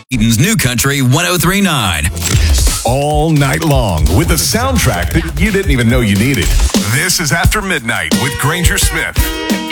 Eden's New Country 103.9. All night long with the soundtrack that you didn't even know you needed. This is After Midnight with Granger Smith.